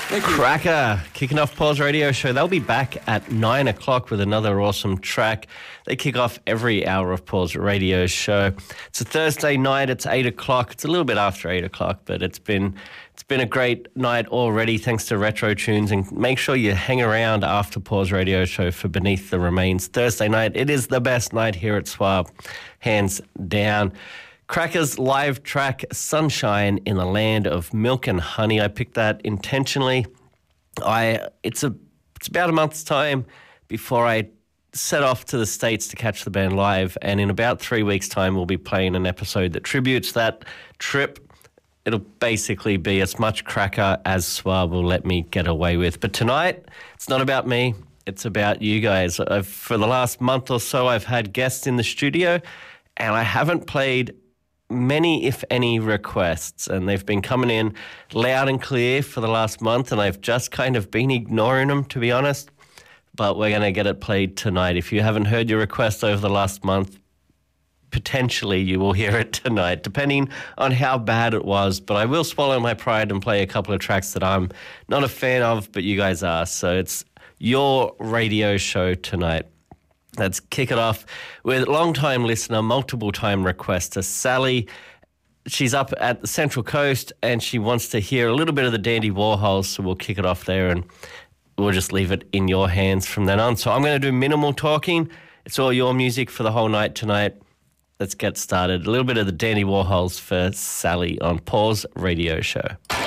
Thank you. Cracker, kicking off Paul's radio show. They'll be back at 9 o'clock with another awesome track. They kick off every hour of Paul's radio show. It's a Thursday night. It's 8 o'clock. It's a little bit after 8 o'clock, but it's been a great night already thanks to Retro Tunes. And make sure you hang around after Paul's radio show for Beneath the Remains Thursday night. It is the best night here at SWAB, hands down. Cracker's live track, Sunshine in the Land of Milk and Honey. I picked that intentionally. It's about a month's time before I set off to the States to catch the band live, and in about 3 weeks' time we'll be playing an episode that tributes that trip. It'll basically be as much Cracker as SWAB will let me get away with. But tonight, it's not about me, it's about you guys. For the last month or so, I've had guests in the studio, and I haven't played many, if any, requests, and they've been coming in loud and clear for the last month, and I've just kind of been ignoring them, to be honest. But we're going to get it played tonight. If you haven't heard your request over the last month, potentially you will hear it tonight, depending on how bad it was. But I will swallow my pride and play a couple of tracks that I'm not a fan of, but you guys are. So it's your radio show tonight. Let's kick it off with long-time listener, multiple-time requester, Sally. She's up at the Central Coast and she wants to hear a little bit of the Dandy Warhols, so we'll kick it off there and we'll just leave it in your hands from then on. So I'm going to do minimal talking. It's all your music for the whole night tonight. Let's get started. A little bit of the Dandy Warhols for Sally on Paul's radio show.